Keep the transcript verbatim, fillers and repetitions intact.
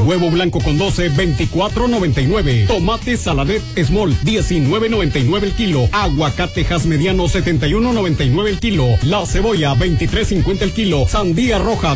Huevo blanco con doce, veinticuatro noventa y nueve. Tomate Saladet Small, diecinueve noventa y nueve el kilo. Aguacatejas mediano, setenta y uno noventa y nueve el kilo. La cebolla, veintitrés cincuenta el kilo. Sandía roja,